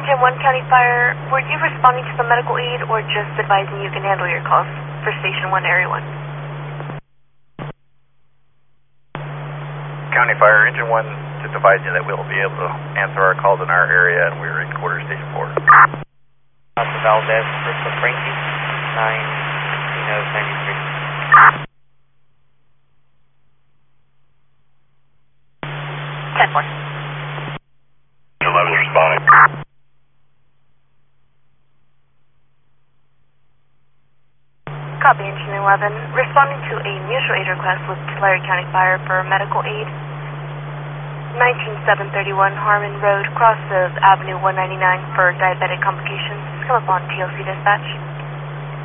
Engine 1 County Fire, were you responding to the medical aid or just advising you can handle your calls for Station 1, Area 1? County Fire, Engine 1, just advising that we'll be able to answer our calls in our area, and we're in quarter Station 4. Alpha Valdez, Bristol Frankie, 9, 10-1. 11 responding. Copy, Engine 11. Responding to a mutual aid request with Tulare County Fire for medical aid. 19731 Harmon Road, cross of Avenue 199 for diabetic complications. Come up on TLC dispatch.